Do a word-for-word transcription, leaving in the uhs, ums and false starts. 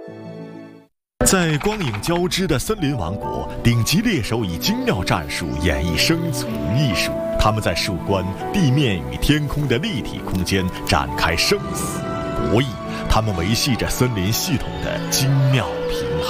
在光影交织的森林王国，顶级猎手以精妙战术演绎生存艺术。他们在树冠、地面与天空的立体空间展开生死博弈，他们维系着森林系统的精妙平衡。